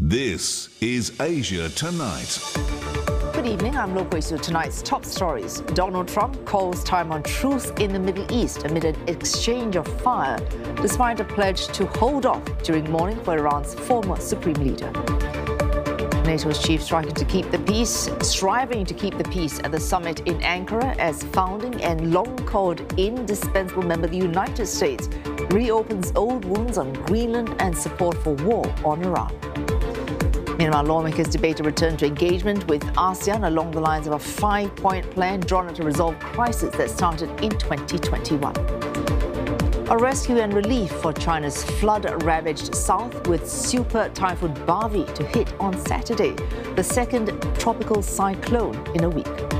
This is Asia Tonight. Good evening, I'm Lo Kwei Su. Tonight's top stories. Donald Trump calls time on truce in the Middle East amid an exchange of fire, despite a pledge to hold off during mourning for Iran's former supreme leader. NATO's chief striving to keep the peace at the summit in Ankara as founding and long-called indispensable member of the United States reopens old wounds on Greenland and support for war on Iran. Meanwhile, lawmakers debate a return to engagement with ASEAN along the lines of a 5-point plan drawn up to resolve crisis that started in 2021. A rescue and relief for China's flood-ravaged south with super typhoon Bavi to hit on Saturday, the second tropical cyclone in a week.